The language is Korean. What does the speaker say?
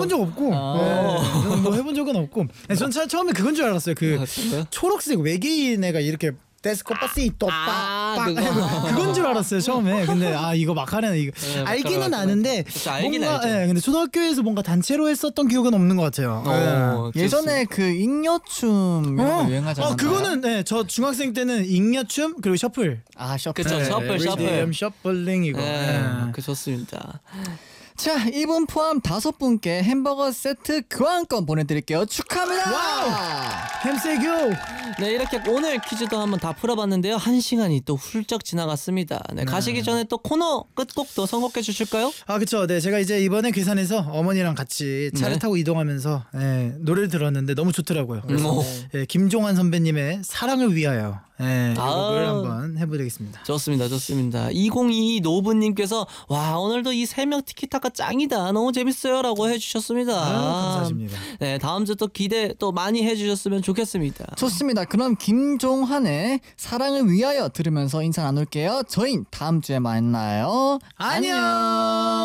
해본 적 없고, 저는 뭐 해본 적은 없고, 전 처음에 그건 줄 알았어요. 그 초록색 외계인 애가 이렇게 데스코파시토 빡 그건 줄 알았어요 처음에. 근데 이거 마카레나 이거 알기는 아는데 뭔가 근데 초등학교에서 뭔가 단체로 했었던 기억은 없는 것 같아요. 예전에 그 잉여춤 유행하지 않았나요? 그거는 저 중학생 때는 잉여춤 그리고 셔플. 셔플. 그쵸, 셔플. 셔플링 이거. 그 좋습니다. 자, 이분 포함 5분께 햄버거 세트 교환권 보내드릴게요. 축하합니다. 와우. 햄세교. 네, 이렇게 오늘 퀴즈도 한번 다 풀어봤는데요. 1시간이 또 훌쩍 지나갔습니다. 네, 가시기 전에 또 코너 끝곡도 선곡해 주실까요? 그쵸. 네, 제가 이제 이번에 괴산에서 어머니랑 같이 차를 타고 이동하면서 노래를 들었는데 너무 좋더라고요. 그래서 김종환 선배님의 사랑을 위하여 이 곡을 한번 해보겠습니다. 좋습니다. 2022 노부님께서 와, 오늘도 이 3명 티키타카 짱이다. 너무 재밌어요. 라고 해주셨습니다. 감사합니다. 네, 다음 주 또 기대 또 많이 해주셨으면 좋겠습니다. 좋습니다. 그럼 김종환의 사랑을 위하여 들으면서 인사 나눌게요. 저희 다음 주에 만나요. 안녕.